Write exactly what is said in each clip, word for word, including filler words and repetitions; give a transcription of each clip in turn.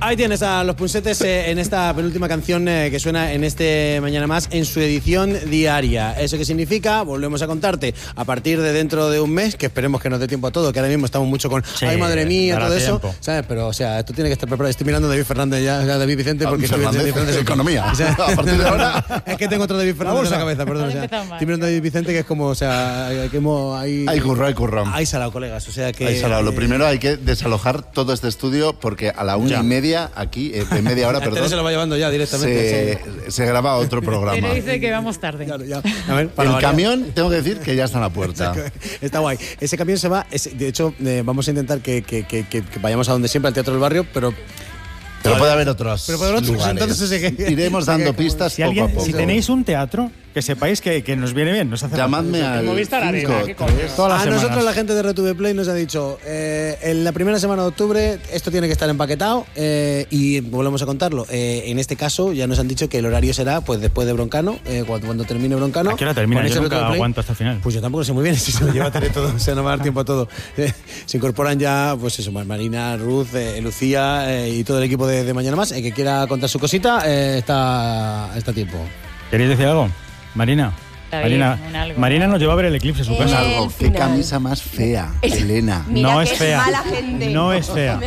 Ahí tienes a Los Punsetes eh, en esta penúltima canción eh, que suena en este Mañana Más en su edición diaria. ¿Eso qué significa? Volvemos a contarte a partir de dentro de un mes, que esperemos que nos dé tiempo a todo, que ahora mismo estamos mucho con sí, ay madre mía, todo tiempo. Eso, ¿sabes? Pero o sea, esto tiene que estar preparado. Estoy mirando a David Fernández ya, ya David Vicente, porque estoy viendo David Fernández de economía. O sea, a partir de ahora es que tengo otro David Fernández en la cabeza, perdón. O sea, estoy mirando a David Vicente, que es como, o sea, que hemos ahí hay curro, hay curro. Hay salado, colegas, o sea que hay salado. Lo primero hay que desalojar todo este estudio porque a la una ya. y media aquí, eh, en media hora, perdón. Se lo va llevando ya directamente. Se, se graba otro programa. Pero dice que vamos tarde. Claro, ya. A ver, el variar. Camión, tengo que decir que ya está en la puerta. Está guay. Ese camión se va, es, de hecho, eh, vamos a intentar que, que, que, que vayamos a donde siempre, al Teatro del Barrio, pero... Pero puede haber otros, pero puede haber otros lugares. Entonces, que, iremos dando pistas si poco alguien, a poco. Si tenéis un teatro, que sepáis que, que nos viene bien. Nos hace llamadme al Movistar Arena, ¿qué coño? A nosotros la gente de R T V Play nos ha dicho eh, en la primera semana de octubre esto tiene que estar empaquetado eh, y volvemos a contarlo. Eh, en este caso ya nos han dicho que el horario será pues después de Broncano, eh, cuando, cuando termine Broncano. ¿A qué hora termina? Yo nunca aguanto hasta el final. Pues yo tampoco sé muy bien si se lo lleva a tener todo, o sea, no va a dar tiempo a todo. Eh, se incorporan ya, pues eso, Marina, Ruth, eh, Lucía eh, y todo el equipo de, de Mañana Más. El que quiera contar su cosita eh, está, está a tiempo. ¿Queréis decir algo? Marina. Marina, algo, Marina nos lleva a ver el eclipse su casa. Algo. Qué camisa más fea, Elena. Mira no es fea. Mala gente. No es fea.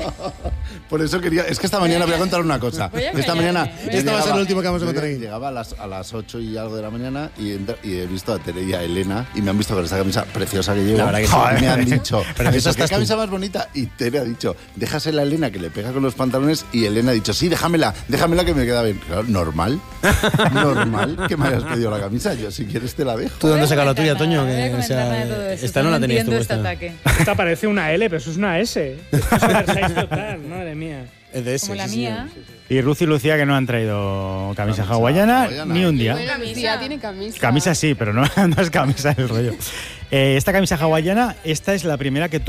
Por eso quería. Es que esta mañana voy a contar una cosa. Esta mañana. Esta va a ser lo último que vamos a contar aquí. Llegaba a las, a las ocho y algo de la mañana y, y he visto a Tere y a Elena y me han visto con esta camisa preciosa que llevo. La verdad que sí. Me han dicho, pero eso, qué camisa más bonita. Y Tere ha dicho, déjasela a Elena que le pega con los pantalones. Y Elena ha dicho, sí, déjamela, déjamela que me queda bien. Claro, normal. Normal que me hayas pedido la camisa. Yo, si quieres, te la dejo. ¿Tú dónde sacas la tuya, Toño? Que, o sea, esta no la tenías tú. Este ataque. Esta parece una L, pero eso es una S. Esto es Versailles total, madre mía. Es de ese, como la sí, mía. Sí, sí. Y Ruth y Lucía que no han traído camisa, camisa hawaiana, hawaiana ni un día. Bueno, Lucía tiene camisa. Camisa sí, pero no, no es camisa el rollo. Eh, esta camisa hawaiana, esta es la primera que tú